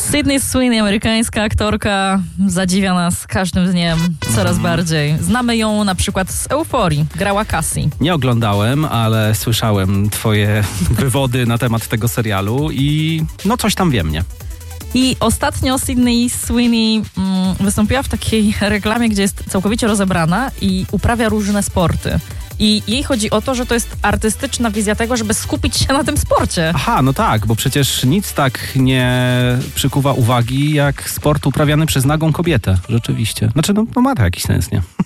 Sydney Sweeney, amerykańska aktorka, zadziwia nas każdym dniem coraz bardziej. Znamy ją na przykład z Euforii. Grała Cassie. Nie oglądałem, ale słyszałem twoje wywody na temat tego serialu i no coś tam wiem, nie? I ostatnio Sydney Sweeney wystąpiła w takiej reklamie, gdzie jest całkowicie rozebrana i uprawia różne sporty. I jej chodzi o to, że to jest artystyczna wizja tego, żeby skupić się na tym sporcie. Aha, no tak, bo przecież nic tak nie przykuwa uwagi jak sport uprawiany przez nagą kobietę. Rzeczywiście. Znaczy, no ma to jakiś sens, nie?